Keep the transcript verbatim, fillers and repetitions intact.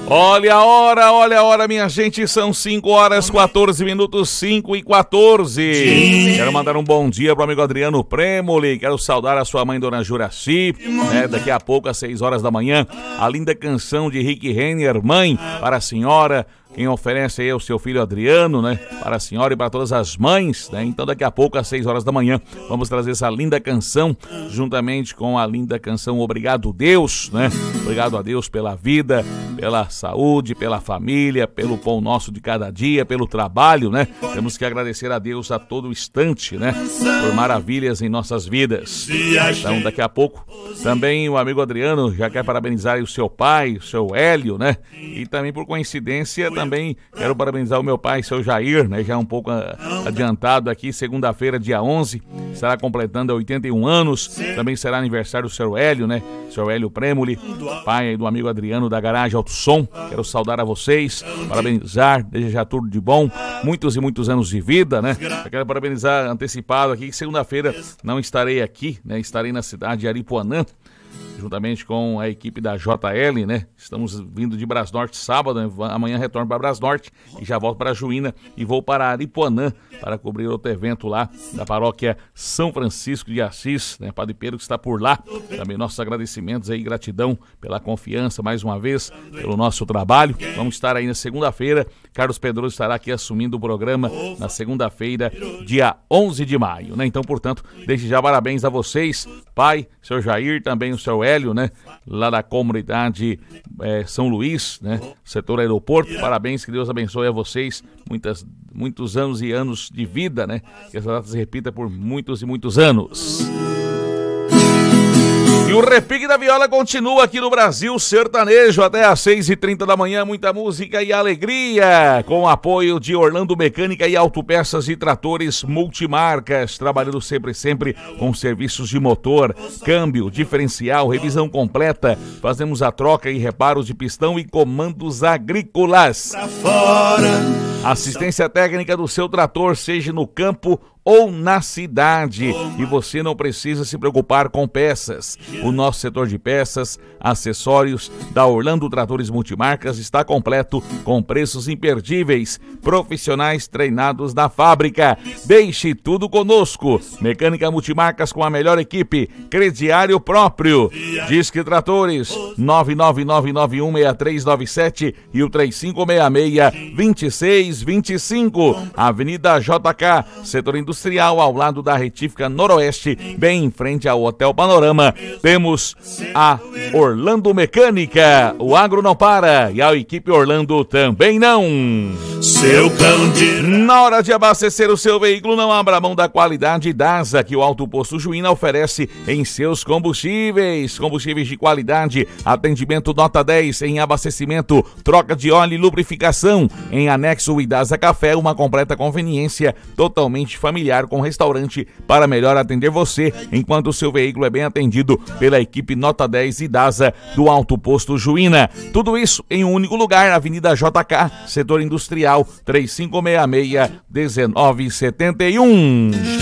Olha a hora, olha a hora, minha gente, são cinco horas, quatorze minutos, cinco e quatorze. Quero mandar um bom dia pro amigo Adriano Premoli, quero saudar a sua mãe, Dona Juraci, né? Daqui a pouco, às seis horas da manhã, a linda canção de Rick Renner, Mãe, para a senhora. Quem oferece aí é o seu filho Adriano, né? Para a senhora e para todas as mães, né? Então daqui a pouco, às seis horas da manhã, vamos trazer essa linda canção, juntamente com a linda canção Obrigado Deus, né? Obrigado a Deus pela vida, pela saúde, pela família, pelo pão nosso de cada dia, pelo trabalho, né? Temos que agradecer a Deus a todo instante, né? Por maravilhas em nossas vidas. Então daqui a pouco, também o amigo Adriano já quer parabenizar o seu pai, o seu Hélio, né? E também por coincidência, também quero parabenizar o meu pai, seu Jair, né? Já um pouco adiantado aqui, segunda-feira, dia onze, estará completando oitenta e um anos. Também será aniversário do seu Hélio, né? Seu Hélio Premoli, pai do amigo Adriano da Garagem Alto Som. Quero saudar a vocês, parabenizar, desejar tudo de bom, muitos e muitos anos de vida, né? Eu quero parabenizar antecipado aqui, que segunda-feira não estarei aqui, né? Estarei na cidade de Aripuanã, juntamente com a equipe da J L, né? Estamos vindo de Brasnorte sábado, né? Amanhã retorno para Brasnorte e já volto para Juína e vou para Aripuanã para cobrir outro evento lá da paróquia São Francisco de Assis, né? Padre Pedro que está por lá. Também nossos agradecimentos aí, gratidão pela confiança mais uma vez, pelo nosso trabalho. Vamos estar aí na segunda-feira. Carlos Pedroso estará aqui assumindo o programa na segunda-feira, dia onze de maio, né? Então, portanto, desde já parabéns a vocês, pai, seu Jair, também o seu Hélio, né? Lá da comunidade é, São Luís, né? Setor aeroporto. Parabéns, que Deus abençoe a vocês. Muitas, muitos anos e anos de vida, né? Que essa data se repita por muitos e muitos anos. E o repique da viola continua aqui no Brasil Sertanejo até às seis e trinta da manhã, muita música e alegria, com o apoio de Orlando Mecânica e Autopeças e Tratores Multimarcas, trabalhando sempre, sempre com serviços de motor, câmbio, diferencial, revisão completa, fazemos a troca e reparos de pistão e comandos agrícolas. Assistência técnica do seu trator, seja no campo ou na cidade, e você não precisa se preocupar com peças. O nosso setor de peças, acessórios da Orlando Tratores Multimarcas está completo, com preços imperdíveis, profissionais treinados na fábrica. Deixe tudo conosco. Mecânica Multimarcas com a melhor equipe, crediário próprio. Disque Tratores nove nove nove nove um seis três nove sete e o três cinco seis seis, dois seis dois cinco. Avenida J K, setor industrial, ao lado da Retífica Noroeste, bem em frente ao Hotel Panorama. Temos a Orlando Mecânica, o agro não para, e a equipe Orlando também não. Seu cão de... Na hora de abastecer o seu veículo, não abra mão da qualidade DASA que o Alto Posto Juína oferece em seus combustíveis. Combustíveis de qualidade, atendimento nota dez em abastecimento, troca de óleo e lubrificação. Em anexo o Idasa Café, uma completa conveniência, totalmente familiar, com restaurante para melhor atender você, enquanto o seu veículo é bem atendido pela equipe nota dez Idasa do Alto Posto Juína. Tudo isso em um único lugar, Avenida J K, setor industrial, três cinco seis seis, um nove sete um.